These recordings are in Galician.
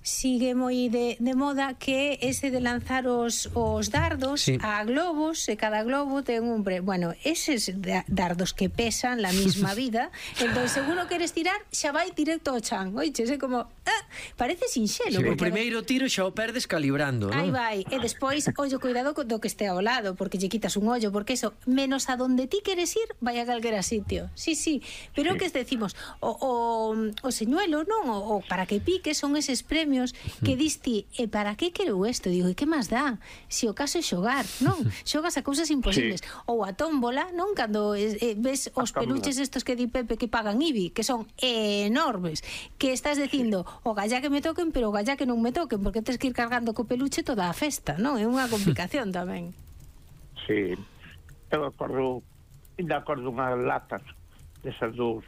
sigue moi de moda, que ese de lanzar os dardos a globos, e cada globo ten un bueno, eses dardos que pesan la misma vida, entón seguro queres tirar, xa vai directo ao chan, oiches, é como parece sinxelo. O primeiro tiro xa o perdes calibrando, non? Aí vai, e despois ollo, cuidado do que este ao lado, porque lle quitas un ollo, porque eso, menos a donde ti queres ir, vai a calquera sitio. Sí, pero que decimos, o señuelo, non? O para que pique son eses premios que diste, e para que quero isto? Digo, e que máis dá? Se o caso é xogar, non? Xogas a cousas imposibles. Ou a tómbola, non? Cando ves os peluches estos que di Pepe que pagan IBI, que son enormes, que estás dicindo, o gallá que me toquen, pero o gallá que non me toquen, porque tens que ir cargando co peluche toda a festa, non? É unha complicación tamén. Sí, eu acordo unhas latas desas dos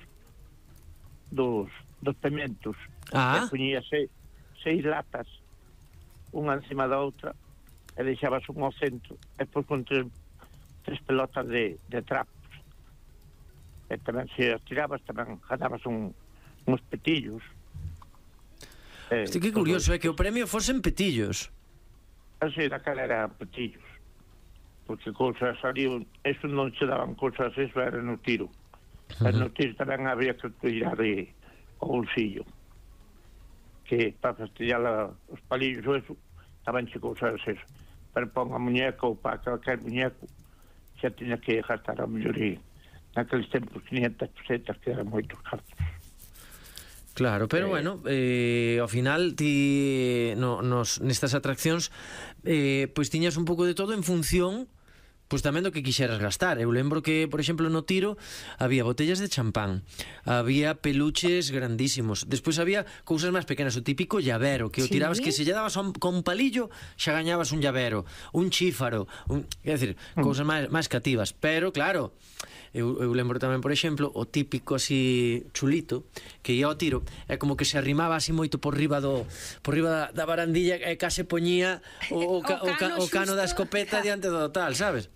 pementos, que poñía 6 latas unha encima da outra, e deixabas un ao centro, e depois con tres pelotas de trapos, e tamén se as tirabas tamén ganabas uns petillos. Que curioso, é que o premio fosen petillos. Así, daquela era petillos, porque cousas ali, eso non se daban cousas, eso era no tiro. Pero no tiro tamén había que tirar o bolsillo, que para fastidiar os palillos ou eso, tamén che cousas eso. Pero pon a muñeca ou para calquer muñeco, xa tiña que gastar a mellor naqueles tempos 500 pesetas, que eran moitos cartos. Claro, pero bueno, ao final ti nestas atraccións pois tiñas un pouco de todo en función pois tamén do que quixeras gastar. Eu lembro que, por exemplo, no tiro había botellas de champán, había peluches grandísimos, despois había cousas máis pequenas, o típico llavero, que o tirabas, que se lle dabas con un palillo xa gañabas un llavero, un chífaro, quer dizer, cousas máis cativas. Pero claro, eu lembro tamén, por exemplo, o típico así chulito que ia ao tiro, é como que se arrimaba así moito por riba da barandilla, e case poñía o cano da escopeta diante do tal, sabes?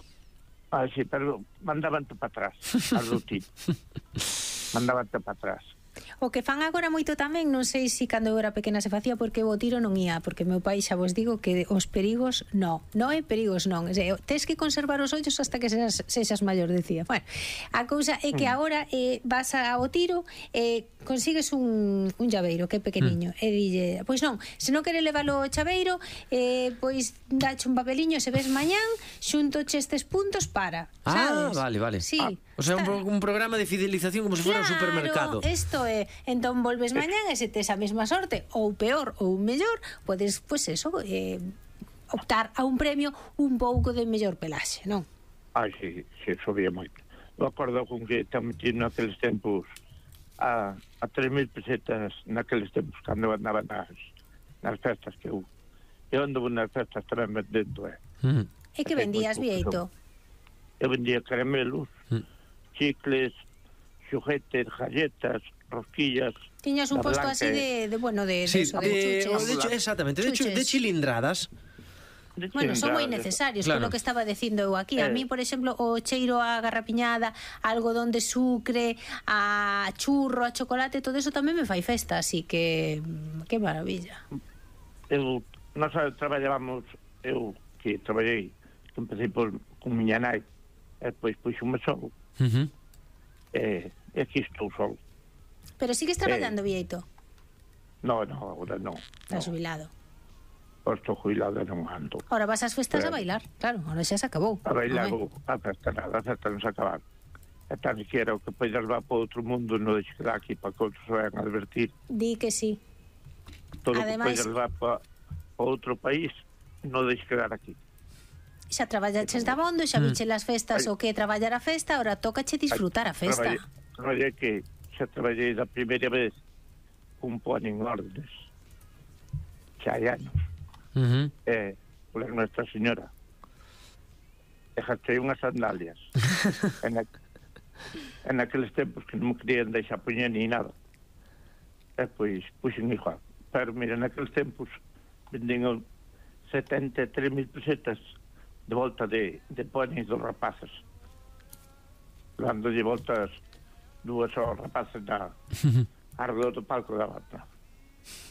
Sí, pero mandavante para atrás, a rutina. Mandavante para atrás. O que fan agora moito tamén, non sei se cando eu era pequena se facía, porque o tiro non ia, porque meu pai xa vos digo que os perigos non é perigos non, tes que conservar os ollos hasta que sexas maior, decía. Bueno, a cousa é que agora vas ao tiro e consigues un llaveiro que é pequeniño, e dille, pois non, se non quere levalo o chaveiro, pois dache un papeliño, se ves mañán xuntoche estes puntos para, sabes? Vale. Sí. O sea, un programa de fidelización como se fora un supermercado. Isto é, entón volves mañán e se tes a mesma sorte, ou peor ou mellor, podes, pois eso, optar a un premio un pouco de mellor pelaxe, non? Sí, sabía moito. Eu acordo con que tamén tiño naqueles tempos a 3.000 pesetas naqueles tempos, cando andaban nas festas que eu ando nas festas tamén vendendo. E que vendías, Vieito? Eu vendía caramelos, chicles, xuguetes, galletas, rosquillas. Tiñas un posto así de chuches. Exactamente, de chilindradas. Bueno, son moi necesarios, claro, polo que estaba dicindo eu aquí. A mí, por exemplo, o cheiro a garrapiñada, algodón de sucre, a churro, a chocolate, todo eso tamén me fai festa, así que maravilla. Nós traballábamos, eu que traballei, que empecé con miña nai, e depois puxo-me solo. E aquí estou solo. Pero sigues traballando, Vieito? No, agora non. Estás jubilado? Estou jubilado e non ando. Ahora vas ás festas a bailar, claro, ahora xa se acabou. A bailar, a festa nada, a festa non se acabar. E tan siquiera o que podes levar para outro mundo non deixe que dá aquí para que outros vayan a advertir. Di que sí. Todo o que podes levar para outro país non deixe que dar aquí. Xa traballaches da bondo, xa viche las festas o que traballar a festa, ahora tócache disfrutar a festa. Traballei que xa traballei da primeira vez un pon en órdenes. Xa hai anos. Por Nuestra Señora. E gastei unhas sandalias. En aqueles tempos que non me querían deixar poñer ni nada. E pois puxen igual. Pero mira, naqueles tempos vendían 73.000 pesetas de volta de ponis dos rapaces, dándolle voltas dúas aos rapaces na arredor do palco da banda.